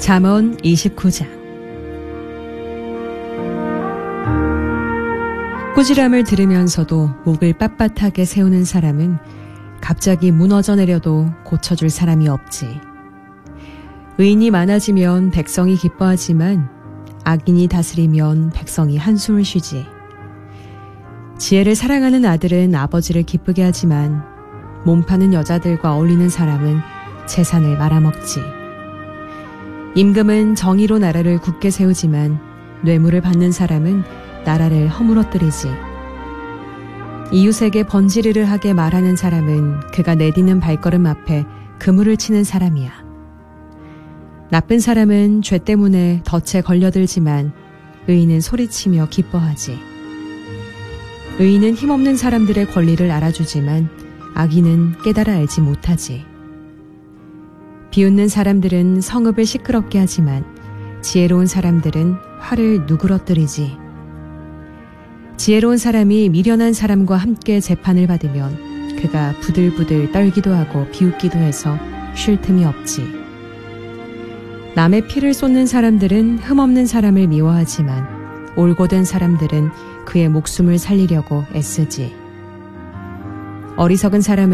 잠언 29장. 꾸지람을 들으면서도 목을 빳빳하게 세우는 사람은 갑자기 무너져 내려도 고쳐줄 사람이 없지. 의인이 많아지면 백성이 기뻐하지만 악인이 다스리면 백성이 한숨을 쉬지. 지혜를 사랑하는 아들은 아버지를 기쁘게 하지만 몸 파는 여자들과 어울리는 사람은 재산을 말아먹지. 임금은 정의로 나라를 굳게 세우지만 뇌물을 받는 사람은 나라를 허물어뜨리지. 이웃에게 번지르르 하게 말하는 사람은 그가 내디는 발걸음 앞에 그물을 치는 사람이야. 나쁜 사람은 죄 때문에 덫에 걸려들지만 의인은 소리치며 기뻐하지. 의인은 힘없는 사람들의 권리를 알아주지만 악인은 깨달아 알지 못하지. 비웃는 사람들은 성읍을 시끄럽게 하지만 지혜로운 사람들은 화를 누그러뜨리지. 지혜로운 사람이 미련한 사람과 함께 재판을 받으면 그가 부들부들 떨기도 하고 비웃기도 해서 쉴 틈이 없지. 남의 피를 쏟는 사람들은 흠없는 사람을 미워하지만 올곧은 사람들은 그의 목숨을 살리려고 애쓰지. 어리석은 사람은